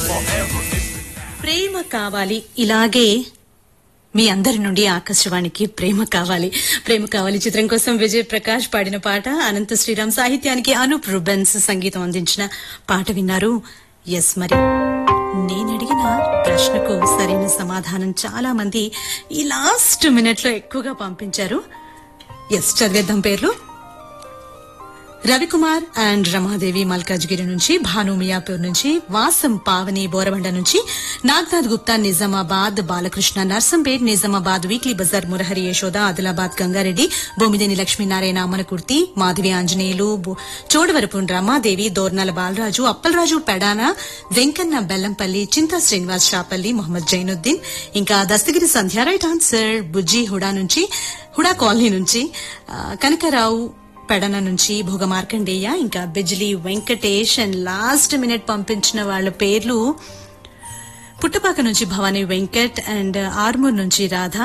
ప్రేమ కావాలి ఇలాగే మీ అందరి నుండి ఆకాశవాణికి ప్రేమ కావాలి చిత్రం కోసం విజయ్ ప్రకాష్ పాడిన పాట అనంత శ్రీరామ్ సాహిత్యానికి అనూప్ రూబెన్స్ సంగీతం అందించిన పాట విన్నారు. ఎస్, మరి నేనడిగిన ప్రశ్నకు సరైన సమాధానం చాలా మంది ఈ లాస్ట్ మినిట్ లో ఎక్కువగా పంపించారు. ఎస్, చదివేద్దాం పేర్లు. రవికుమార్ అండ్ రమాదేవి మల్కాజ్గిరి నుంచి, భాను మియాపూర్ నుంచి, వాసం పావని బోరబండ నుంచి, నాగ్నాథ్ గుప్తా నిజామాబాద్, బాలకృష్ణ నర్సంపేట్ నిజామాబాద్, వీక్లీ బజార్ మురహరి యశోద ఆదిలాబాద్, గంగారెడ్డి బొమ్మిదేని లక్ష్మీనారాయణ అమనకుర్తి, మాధవి ఆంజనేయులు, చోడవరపు రమాదేవి, దోర్నాల బాలరాజు, అప్పలరాజు పెడాన, వెంకన్న బెల్లంపల్లి, చింతా శ్రీనివాస్ షాపల్లి, మొహమ్మద్ జైనుద్దీన్, ఇంకా దస్తగిరి సంధ్య రైట్ ఆన్సర్, బుజ్జి హుడా నుంచి, హుడా కాలనీ నుంచి, కనకరావు పెడన నుంచి, భోగ మార్కండేయ, ఇంకా Bijli Venkatesh and last minute పంపించిన వాళ్ళ పేర్లు పుట్టపాక నుంచి భవానీ వెంకట్ అండ్ ఆర్మూర్ నుంచి రాధ,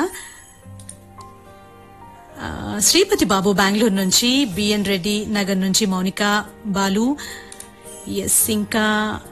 శ్రీపతి బాబు బెంగళూరు నుంచి, బిఎన్ రెడ్డి నగర్ నుంచి మౌనిక బాలు, ఎస్, ఇంకా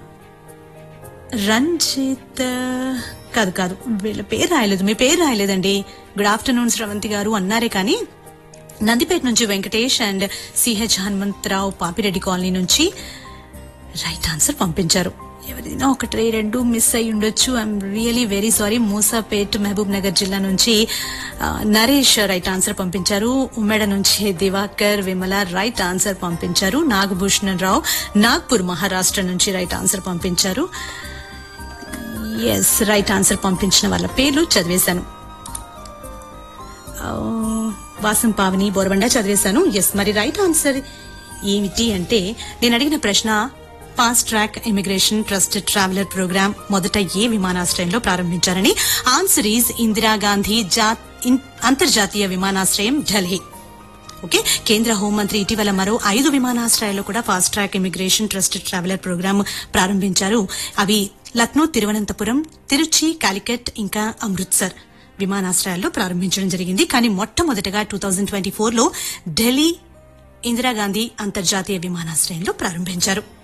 రంజిత్ కాదు వీళ్ళ పేరు రాయలేదు, మీ పేరు రాయలేదండి. గుడ్ ఆఫ్టర్నూన్ శ్రవంతి గారు అన్నారే కానీ నందిపేట నుంచి Venkatesh and CH Hanumantharao Papireddy colony నుంచి రైట్ ఆన్సర్ పంపించారు. ఎవరైనా ఒకటి రెండు మిస్ అయి ఉండొచ్చు, I'm really very sorry. Moosapet Mahabub Nagar జిల్లా నుంచి నరేష్ రైట్ ఆన్సర్ పంపించారు. ఉమ్మేడ నుంచి దివాకర్ విమల రైట్ ఆన్సర్ పంపించారు. నాగభూషణ్ రావు నాగ్పూర్ మహారాష్ట్ర నుంచి రైట్ ఆన్సర్ పంపించారు. ఎస్, రైట్ ఆన్సర్ పంపించిన వాళ్ళ పేర్లు చదివేశాను. వాసం పావని బోరబండ చదివేశాను. ఎస్, మరి రైట్ ఆన్సర్ ఏమిటి అంటే నేను అడిగిన ప్రశ్న fast track immigration trusted traveller programme మొదట ఏ విమానాశ్రయంలో ప్రారంభించారని. ఆన్సర్ ఈజ్ ఇందిరాగాంధీ అంతర్జాతీయ విమానాశ్రయం, ఢిల్లీ. ఓకే, కేంద్ర హోంమంత్రి ఇటీవల మరో 5 విమానాశ్రయాల్లో కూడా fast track immigration trusted traveller programme ప్రారంభించారు. అవి లక్నో, తిరువనంతపురం, తిరుచి, కాలికట్, ఇంకా అమృత్సర్ విమానాశ్రయాల్లో ప్రారంభించడం జరిగింది. కానీ మొట్టమొదటగా 2024లో ఢిల్లీ ఇందిరాగాంధీ అంతర్జాతీయ విమానాశ్రయంలో ప్రారంభించారు.